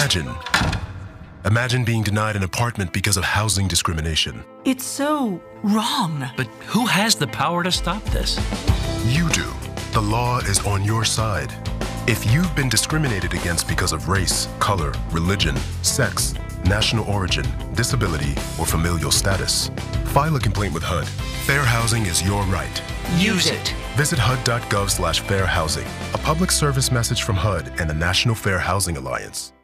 Imagine being denied an apartment because of housing discrimination. It's so wrong. But who has the power to stop this? You do. The law is on your side. If you've been discriminated against because of race, color, religion, sex, national origin, disability, or familial status, file a complaint with HUD. Fair housing is your right. Use it. Visit HUD.gov/fairhousing, a public service message from HUD and the National Fair Housing Alliance.